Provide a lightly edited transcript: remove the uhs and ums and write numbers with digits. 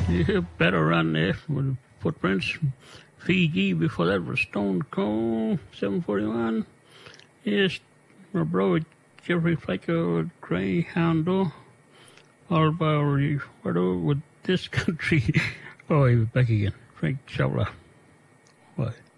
Yeah, better run there with footprints. Fiji, before that was Stone Cold, 741. Yes, my brother Jeffrey Flaker, Greyhound, all by with this country. Oh, he was back again. Frank Chawla. What?